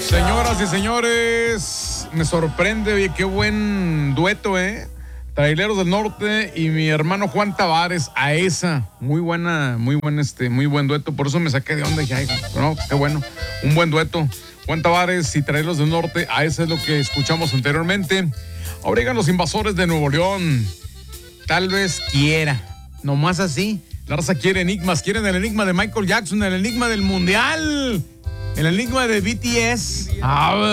Señoras y señores, me sorprende, oye, qué buen dueto, Traileros del Norte y mi hermano Juan Tavares, a esa, muy buen dueto, por eso me saqué de onda y dije, ay, no, qué bueno, un buen dueto. Juan Tavares y Traileros del Norte, a esa es lo que escuchamos anteriormente. Ahora llegan los Invasores de Nuevo León, tal vez quiera, nomás así. La raza quiere enigmas, quieren el enigma de Michael Jackson, el enigma del Mundial, el enigma de BTS.